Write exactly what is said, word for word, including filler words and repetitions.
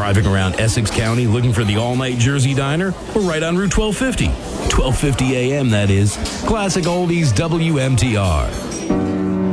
Driving around Essex County looking for the all-night Jersey diner? We're right on Route twelve fifty. twelve fifty A M, that is. Classic Oldies W M T R.